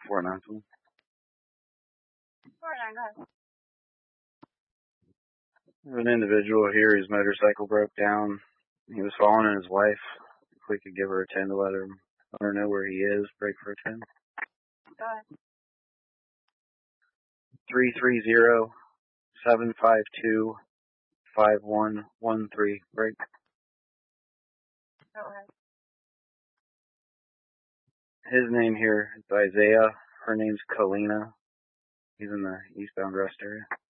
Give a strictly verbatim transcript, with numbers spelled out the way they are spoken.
four nine two. four nine, go ahead. There's an individual here whose motorcycle broke down. He was following his wife. If we could give her a ten to let her, let her know where he is, break for a ten. Go ahead. three three zero, seven five two, five one one three, break. Go ahead. His name here is Isaiah. Her name's Kalina. He's in the eastbound rest area.